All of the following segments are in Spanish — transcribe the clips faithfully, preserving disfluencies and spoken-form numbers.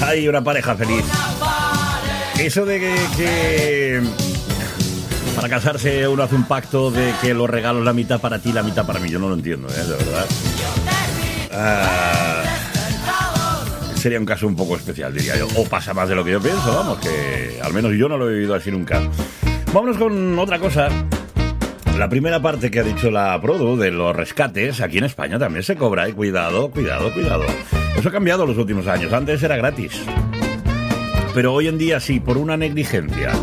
Hay una pareja feliz. Eso de que, que para casarse uno hace un pacto de que los regalos la mitad para ti, la mitad para mí, yo no lo entiendo, ¿eh? De verdad. Ah, sería un caso un poco especial, diría yo. O pasa más de lo que yo pienso, vamos, que al menos yo no lo he vivido así nunca. Vámonos con otra cosa. La primera parte que ha dicho la Produ de los rescates, aquí en España también se cobra, ¿eh? Cuidado, cuidado, cuidado. Eso ha cambiado en los últimos años. Antes era gratis. Pero hoy en día, si por una negligencia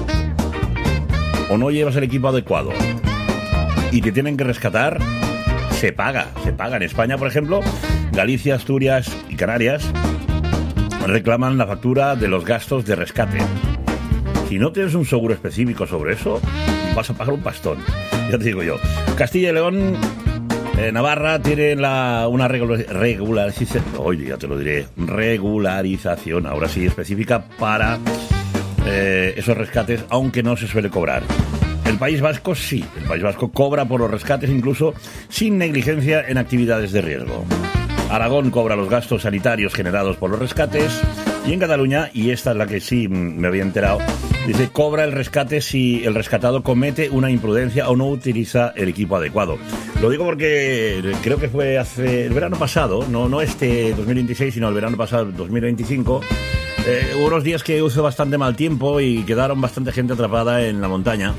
o no llevas el equipo adecuado y te tienen que rescatar, se paga, se paga. En España, por ejemplo, Galicia, Asturias y Canarias reclaman la factura de los gastos de rescate. Si no tienes un seguro específico sobre eso, vas a pagar un pastón. Ya te digo yo. Castilla y León, eh, Navarra tiene la, una regular, regularización, oye, ya te lo diré, regularización, ahora sí, específica para eh, esos rescates, aunque no se suele cobrar. El País Vasco sí, el País Vasco cobra por los rescates incluso sin negligencia en actividades de riesgo. Aragón cobra los gastos sanitarios generados por los rescates y en Cataluña, y esta es la que sí me había enterado, dice cobra el rescate si el rescatado comete una imprudencia o no utiliza el equipo adecuado. Lo digo porque creo que fue hace el verano pasado, no, no este dos mil veintiséis, sino el verano pasado, dos mil veinticinco, eh, hubo unos días que hizo bastante mal tiempo y quedaron bastante gente atrapada en la montaña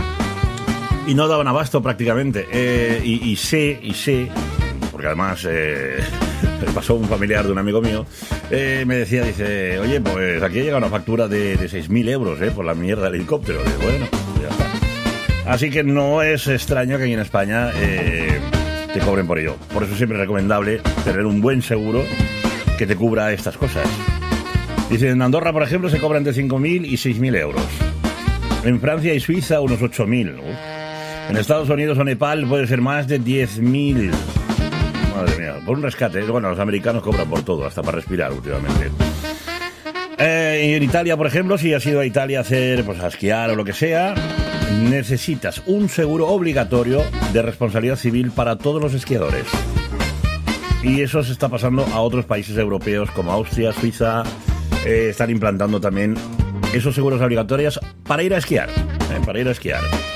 y no daban abasto prácticamente. Eh, y, y sé, y sé, porque además eh, pasó un familiar de un amigo mío, eh, me decía, dice, oye, pues aquí llega una factura de, de seis mil euros eh, por la mierda del helicóptero. De, bueno, ya está. Así que no es extraño que aquí en España eh, te cobren por ello. Por eso siempre es recomendable tener un buen seguro que te cubra estas cosas. Dice, en Andorra, por ejemplo, se cobran de cinco mil y seis mil euros. En Francia y Suiza, unos ocho mil. En Estados Unidos o Nepal puede ser más de diez mil. Madre mía, por un rescate. Bueno, los americanos cobran por todo, hasta para respirar últimamente. Eh, en Italia, por ejemplo, si has ido a Italia a hacer, pues a esquiar o lo que sea, necesitas un seguro obligatorio de responsabilidad civil para todos los esquiadores. Y eso se está pasando a otros países europeos como Austria, Suiza. Eh, están implantando también esos seguros obligatorios para ir a esquiar. Eh, para ir a esquiar.